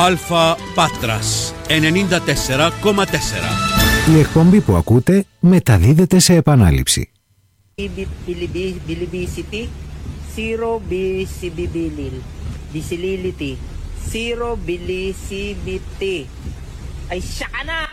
Alpha Patras 94,4. Η εκπομπή που ακούτε μεταδίδεται σε επανάληψη. Bilibisity, zero bisibilil. Bisilility, zero bilisibity. Ay, siya ka na!